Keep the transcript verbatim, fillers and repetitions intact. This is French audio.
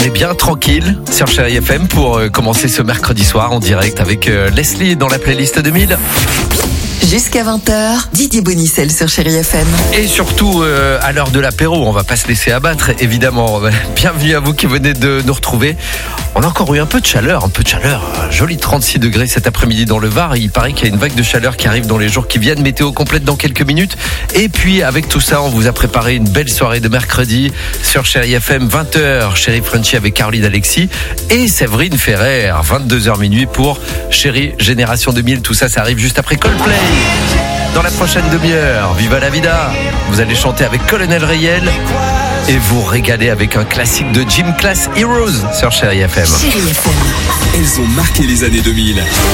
est bien tranquille sur Chérie F M pour euh, commencer ce mercredi soir en direct avec euh, Leslie dans la playlist deux mille. Jusqu'à vingt heures, Didier Bonicel sur Chérie F M. Et surtout, euh, à l'heure de l'apéro, on va pas se laisser abattre, évidemment. Bienvenue à vous qui venez de nous retrouver. On a encore eu un peu de chaleur, un peu de chaleur. Un joli trente-six degrés cet après-midi dans le Var. Il paraît qu'il y a une vague de chaleur qui arrive dans les jours qui viennent. Météo complète dans quelques minutes. Et puis, avec tout ça, on vous a préparé une belle soirée de mercredi sur Chérie F M, vingt heures. Chérie Frenchy avec Caroline Alexis et Séverine Ferrer, vingt-deux heures minuit pour Chérie Génération deux mille. Tout ça, ça arrive juste après Coldplay. Dans la prochaine demi-heure, Viva la Vida. Vous allez chanter avec Colonel Rayel et vous régaler avec un classique de Gym Class Heroes sur Chérie F M. Chérie F M. Elles ont marqué les années deux mille.